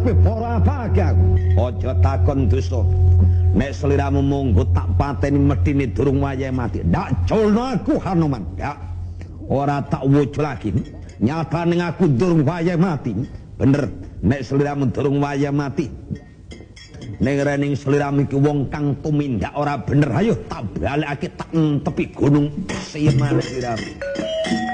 kowe ora apake aku. Aja takon dosa. Nek sliramu monggo tak pateni medine durung wayahe mati. Ndak culno aku Hanuman. Ya. Ora tak wuju lagi. Nyatane aku durung wayahe mati. Bener, nek sliramu durung wayahe mati. Ning rening sliramu iki wong kang tumindak ora bener. Ayo tak balekake tak tepi gunung Semar sliramu.